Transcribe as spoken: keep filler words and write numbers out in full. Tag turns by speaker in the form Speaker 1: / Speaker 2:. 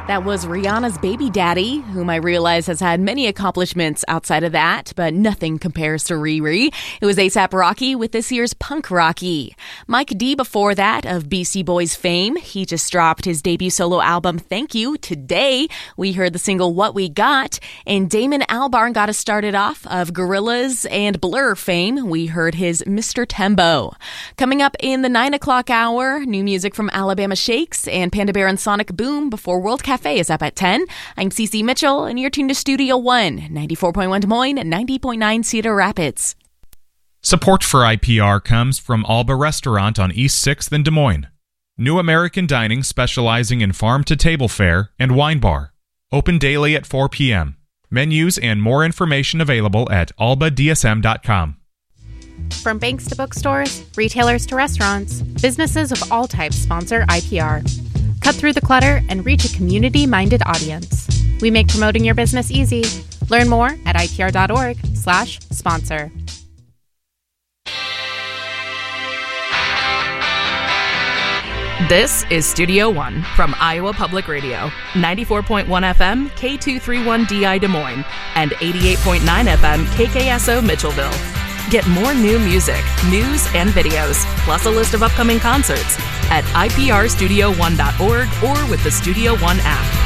Speaker 1: That was Rihanna's baby daddy, whom I realize has had many accomplishments outside of that, but nothing compares to Riri. It was A$AP Rocky with this year's Punk Rocky. Mike D before that of Beastie Boys fame. He just dropped his debut solo album, Thank You, today. We heard the single What We Got. And Damon Albarn got us started off of Gorillaz and Blur fame. We heard his Mister Tembo. Coming up in the nine o'clock hour, new music from Alabama Shakes and Panda Bear and Sonic Boom before World Cafe is up at ten. I'm Cece Mitchell, and you're tuned to Studio One, ninety-four point one Des Moines, ninety point nine Cedar Rapids.
Speaker 2: Support for I P R comes from Alba Restaurant on East sixth in Des Moines. New American Dining specializing in farm-to-table fare and wine bar. Open daily at four p.m. Menus and more information available at alba d s m dot com.
Speaker 3: From banks to bookstores, retailers to restaurants, businesses of all types sponsor I P R. Cut through the clutter and reach a community-minded audience. We make promoting your business easy. Learn more at I P R dot org slash sponsor.
Speaker 4: This is Studio One from Iowa Public Radio, ninety-four point one F M, K two thirty-one D I Des Moines, and eighty-eight point nine F M, K K S O Mitchellville. Get more new music, news, and videos, plus a list of upcoming concerts at I P R studio one dot org or with the Studio One app.